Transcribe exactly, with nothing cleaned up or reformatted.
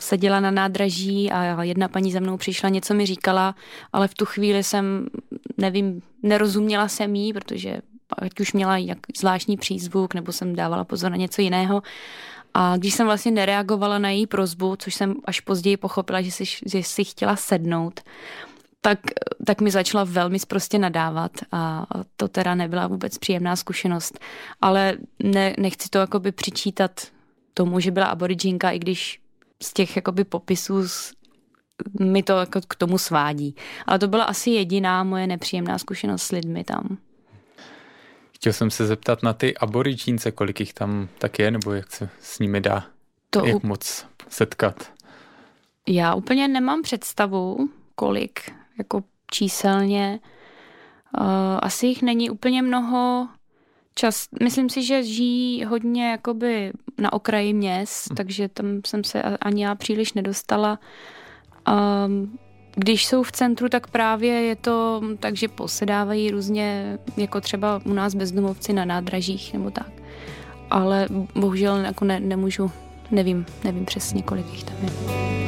seděla na nádraží a jedna paní za mnou přišla, něco mi říkala, ale v tu chvíli jsem, nevím, nerozuměla jsem jí, protože ať už měla jak zvláštní přízvuk, nebo jsem dávala pozor na něco jiného. A když jsem vlastně nereagovala na její prosbu, což jsem až později pochopila, že si, že si chtěla sednout, tak, tak mi začala velmi sprostě nadávat a to teda nebyla vůbec příjemná zkušenost. Ale ne, nechci to jakoby přičítat tomu, že byla aboridžinka, i když z těch jakoby popisů mi to jako k tomu svádí. Ale to byla asi jediná moje nepříjemná zkušenost s lidmi tam. Chtěl jsem se zeptat na ty aboridžínce, kolik jich tam tak je, nebo jak se s nimi dá, to jak u... moc setkat? Já úplně nemám představu, kolik, jako číselně. Uh, asi jich není úplně mnoho. Čas, myslím si, že žijí hodně jakoby na okraji měst, hmm. takže tam jsem se ani já příliš nedostala. Um, Když jsou v centru, tak právě je to tak, že posedávají různě, jako třeba u nás bezdomovci na nádražích nebo tak. Ale bohužel jako ne, nemůžu, nevím, nevím přesně, kolik jich tam je.